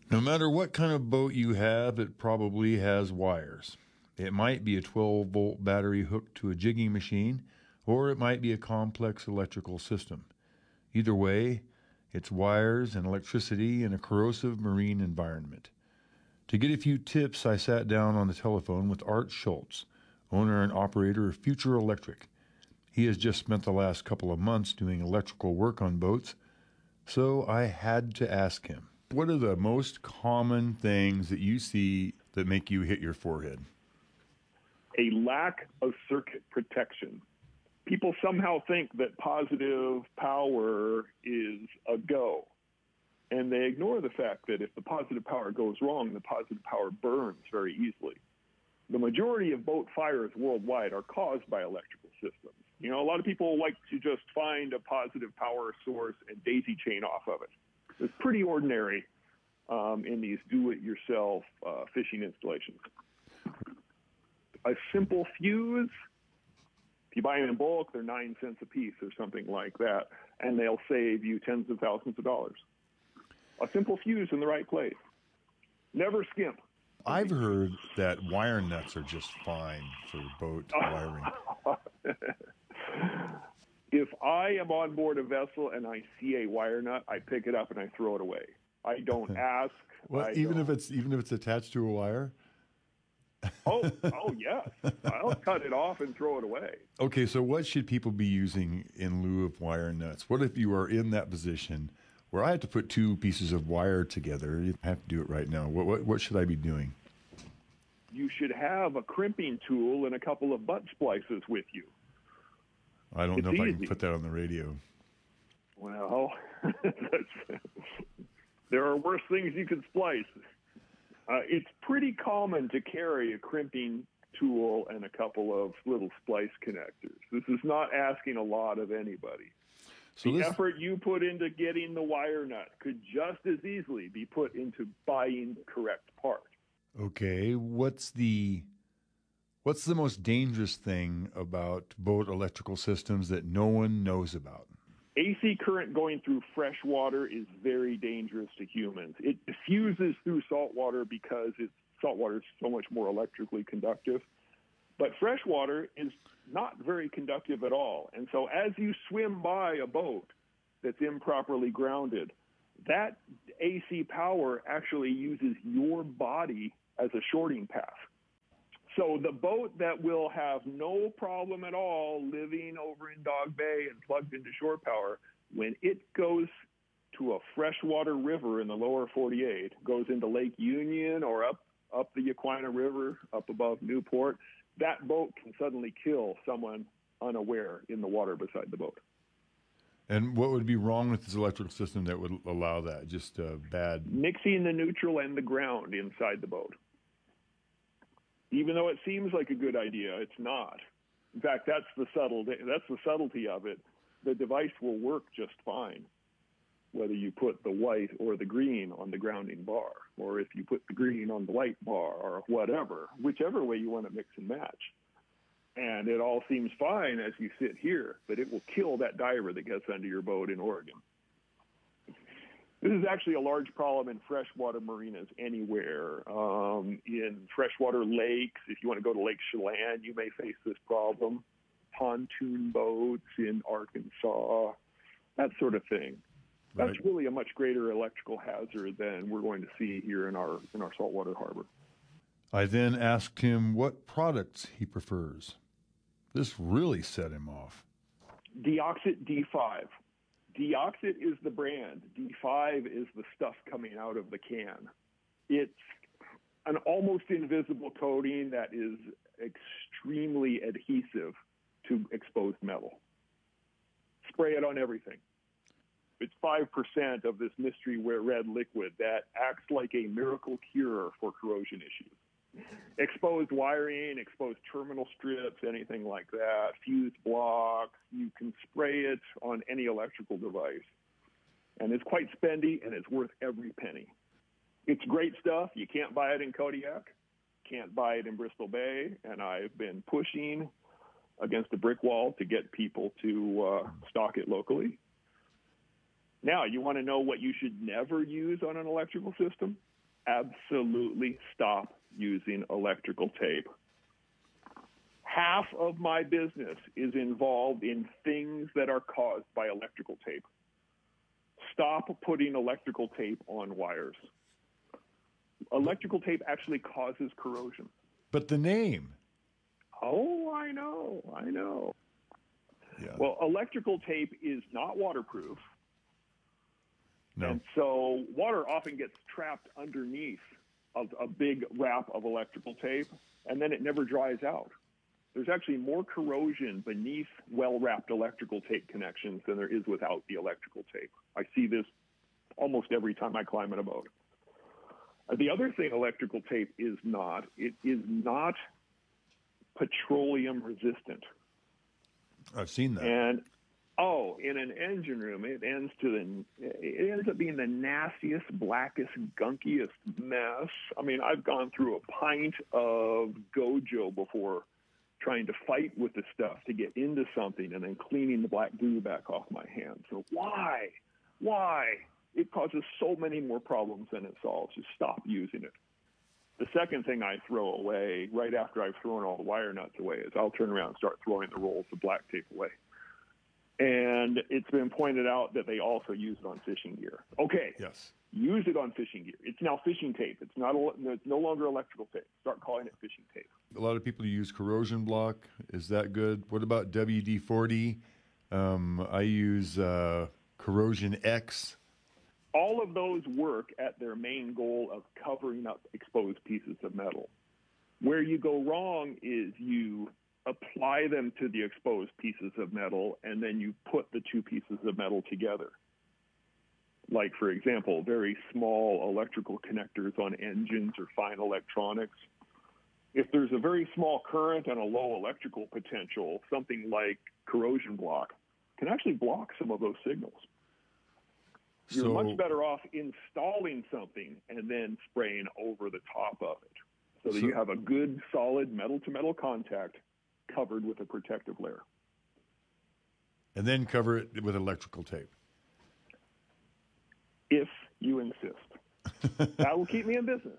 No matter what kind of boat you have, it probably has wires. It might be a 12-volt battery hooked to a jigging machine, or it might be a complex electrical system. Either way, it's wires and electricity in a corrosive marine environment. To get a few tips, I sat down on the telephone with Art Schultz, owner and operator of Future Electric. He has just spent the last couple of months doing electrical work on boats, so I had to ask him, what are the most common things that you see that make you hit your forehead? A lack of circuit protection. People somehow think that positive power is a go, and they ignore the fact that if the positive power goes wrong, the positive power burns very easily. The majority of boat fires worldwide are caused by electrical systems. You know, a lot of people like to just find a positive power source and daisy chain off of it. It's pretty ordinary in these do-it-yourself fishing installations. A simple fuse, if you buy them in bulk, they're 9 cents a piece or something like that, and they'll save you tens of thousands of dollars. A simple fuse in the right place. Never skimp. I've heard that wire nuts are just fine for boat wiring. If I am on board a vessel and I see a wire nut, I pick it up and I throw it away. I don't ask. Well, even if it's attached to a wire? Oh yes. I'll cut it off and throw it away. Okay, so what should people be using in lieu of wire nuts? What if you are in that position where I have to put two pieces of wire together? You have to do it right now. What should I be doing? You should have a crimping tool and a couple of butt splices with you. I don't know if I can put that on the radio. Well, there are worse things you can splice. It's pretty common to carry a crimping tool and a couple of little splice connectors. This is not asking a lot of anybody. So the effort you put into getting the wire nut could just as easily be put into buying the correct part. Okay, what's the most dangerous thing about boat electrical systems that no one knows about? AC current going through fresh water is very dangerous to humans. It diffuses through salt water because salt water is so much more electrically conductive. But fresh water is not very conductive at all. And so as you swim by a boat that's improperly grounded, that AC power actually uses your body as a shorting path. So the boat that will have no problem at all living over in Dog Bay and plugged into shore power, when it goes to a freshwater river in the lower 48, goes into Lake Union or up the Yaquina River, up above Newport, that boat can suddenly kill someone unaware in the water beside the boat. And what would be wrong with this electrical system that would allow that? Just bad... Mixing the neutral and the ground inside the boat. Even though it seems like a good idea, it's not. In fact, that's the subtlety of it. The device will work just fine, whether you put the white or the green on the grounding bar, or if you put the green on the white bar, or whatever, whichever way you want to mix and match. And it all seems fine as you sit here, but it will kill that diver that gets under your boat in Oregon. This is actually a large problem in freshwater marinas anywhere. In freshwater lakes, if you want to go to Lake Chelan, you may face this problem. Pontoon boats in Arkansas, that sort of thing. Right. That's really a much greater electrical hazard than we're going to see here in our saltwater harbor. I then asked him what products he prefers. This really set him off. Deoxit D5. Deoxit is the brand. D5 is the stuff coming out of the can. It's an almost invisible coating that is extremely adhesive to exposed metal. Spray it on everything. It's 5% of this mystery red liquid that acts like a miracle cure for corrosion issues. Exposed wiring, exposed terminal strips, anything like that, fuse blocks, you can spray it on any electrical device. And it's quite spendy, and it's worth every penny. It's great stuff. You can't buy it in Kodiak, can't buy it in Bristol Bay, and I've been pushing against a brick wall to get people to stock it locally. Now, you want to know what you should never use on an electrical system? absolutely stop using electrical tape. Half of my business is involved in things that are caused by electrical tape. Stop putting electrical tape on wires. Electrical tape actually causes corrosion. But the name. Oh, I know. Yeah. Well, electrical tape is not waterproof. No. And so water often gets trapped underneath a big wrap of electrical tape, and then it never dries out. There's actually more corrosion beneath well-wrapped electrical tape connections than there is without the electrical tape. I see this almost every time I climb in a boat. The other thing electrical tape is not, it is not petroleum resistant. I've seen that. And in an engine room, it ends up being the nastiest, blackest, gunkiest mess. I mean, I've gone through a pint of Gojo before trying to fight with the stuff to get into something and then cleaning the black goo back off my hands. So why? It causes so many more problems than it solves. Just stop using it. The second thing I throw away right after I've thrown all the wire nuts away is I'll turn around and start throwing the rolls of black tape away. And it's been pointed out that they also use it on fishing gear. Okay. Yes. Use it on fishing gear. It's now fishing tape. It's no longer electrical tape. Start calling it fishing tape. A lot of people use corrosion block. Is that good? What about WD-40? I use Corrosion X. All of those work at their main goal of covering up exposed pieces of metal. Where you go wrong is you apply them to the exposed pieces of metal, and then you put the two pieces of metal together. Like, for example, very small electrical connectors on engines or fine electronics. If there's a very small current and a low electrical potential, something like corrosion block can actually block some of those signals. You're much better off installing something and then spraying over the top of it so that you have a good, solid metal-to-metal contact covered with a protective layer. And then cover it with electrical tape. If you insist. That will keep me in business.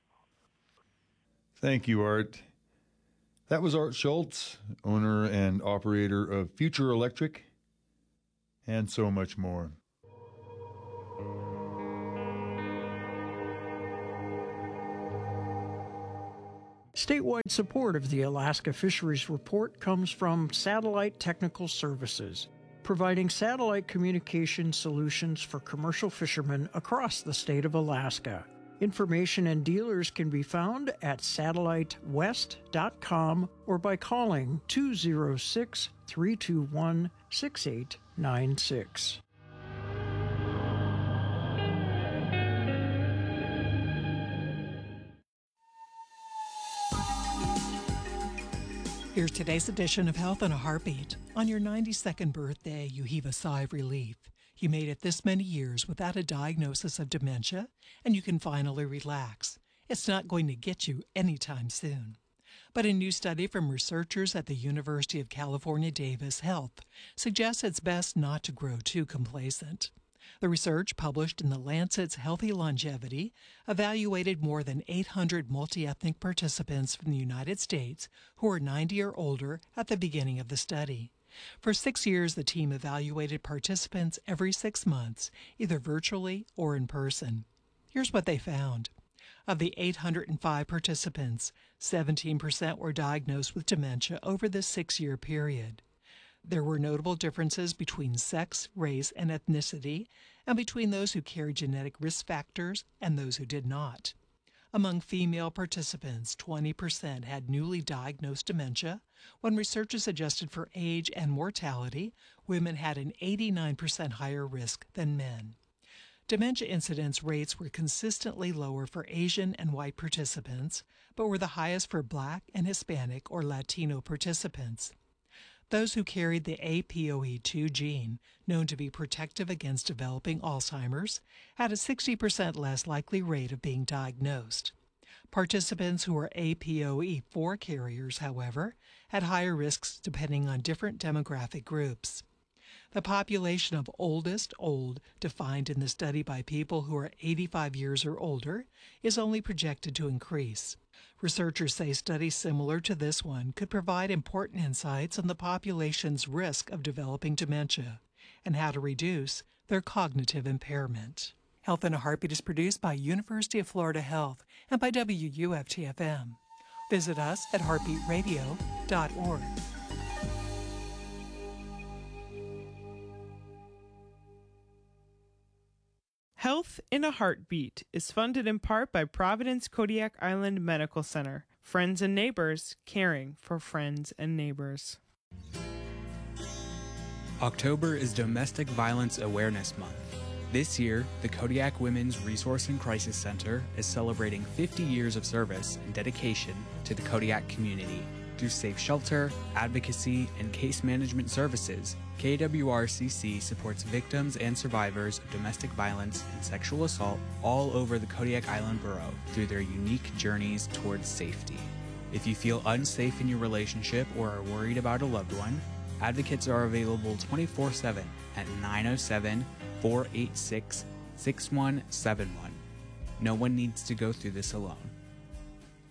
Thank you, Art. That was Art Schultz, owner and operator of Future Electric, and so much more. Statewide support of the Alaska Fisheries Report comes from Satellite Technical Services, providing satellite communication solutions for commercial fishermen across the state of Alaska. Information and dealers can be found at satellitewest.com or by calling 206-321-6896. Here's today's edition of Health in a Heartbeat. On your 92nd birthday, you heave a sigh of relief. You made it this many years without a diagnosis of dementia, and you can finally relax. It's not going to get you anytime soon. But a new study from researchers at the University of California, Davis Health suggests it's best not to grow too complacent. The research, published in The Lancet's Healthy Longevity, evaluated more than 800 multi-ethnic participants from the United States who were 90 or older at the beginning of the study. For 6 years, the team evaluated participants every 6 months, either virtually or in person. Here's what they found. Of the 805 participants, 17% were diagnosed with dementia over this 6-year period. There were notable differences between sex, race, and ethnicity, and between those who carried genetic risk factors and those who did not. Among female participants, 20% had newly diagnosed dementia. When researchers adjusted for age and mortality, women had an 89% higher risk than men. Dementia incidence rates were consistently lower for Asian and white participants, but were the highest for Black and Hispanic or Latino participants. Those who carried the APOE2 gene, known to be protective against developing Alzheimer's, had a 60% less likely rate of being diagnosed. Participants who were APOE4 carriers, however, had higher risks depending on different demographic groups. The population of oldest old, defined in the study by people who are 85 years or older, is only projected to increase. Researchers say studies similar to this one could provide important insights on the population's risk of developing dementia and how to reduce their cognitive impairment. Health in a Heartbeat is produced by University of Florida Health and by WUFT-FM. Visit us at heartbeatradio.org. Health in a Heartbeat is funded in part by Providence Kodiak Island Medical Center. Friends and neighbors caring for friends and neighbors. October is Domestic Violence Awareness Month. This year, the Kodiak Women's Resource and Crisis Center is celebrating 50 years of service and dedication to the Kodiak community. Through safe shelter, advocacy, and case management services, KWRCC supports victims and survivors of domestic violence and sexual assault all over the Kodiak Island Borough through their unique journeys towards safety. If you feel unsafe in your relationship or are worried about a loved one, advocates are available 24/7 at 907-486-6171. No one needs to go through this alone.